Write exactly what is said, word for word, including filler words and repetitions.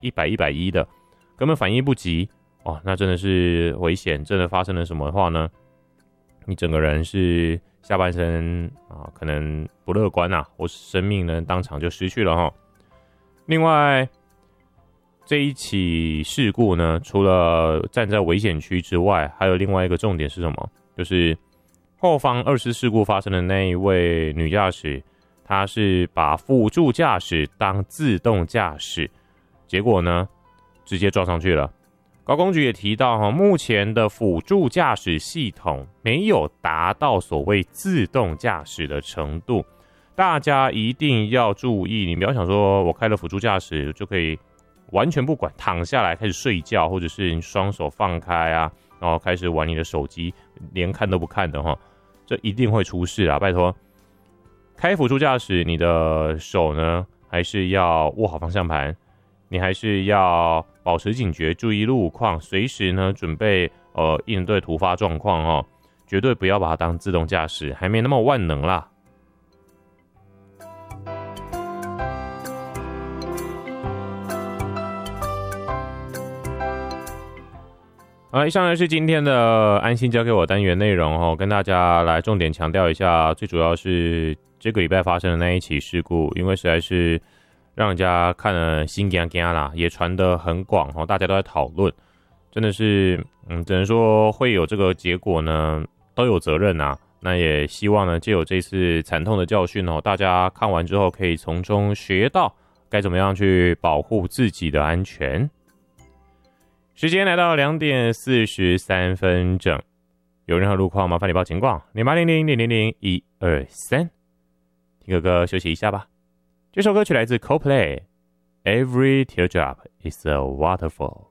一百、一百一的，根本反应不及哦，那真的是危险。真的发生了什么的话呢？你整个人是下半身啊，可能不乐观啊，或是生命呢当场就失去了哈。另外，这一起事故呢，除了站在危险区之外，还有另外一个重点是什么？就是后方二次事故发生的那一位女驾驶，她是把辅助驾驶当自动驾驶，结果呢，直接撞上去了。高工局也提到哈，目前的辅助驾驶系统没有达到所谓自动驾驶的程度，大家一定要注意。你不要想说我开了辅助驾驶就可以完全不管，躺下来开始睡觉，或者是你双手放开啊，然后开始玩你的手机，连看都不看的哈，这一定会出事啊！拜托，开辅助驾驶，你的手呢还是要握好方向盘。你还是要保持警觉，注意路况，随时呢准备呃应对突发状况哦，绝对不要把它当自动驾驶，还没那么万能啦。好，以上呢是今天的安心交给我单元内容哦，跟大家来重点强调一下，最主要是这个礼拜发生的那一起事故，因为实在是让人家看了心惊惊啦，也传得很广哦，大家都在讨论，真的是，嗯，只能说会有这个结果呢，都有责任啊。那也希望呢，藉由这次惨痛的教训哦，大家看完之后可以从中学到该怎么样去保护自己的安全。时间来到两点四十三分整，有任何路况麻烦你报警广零八零零零零零一二三，听个歌休息一下吧。这首歌曲来自 Coldplay， Every teardrop is a waterfall。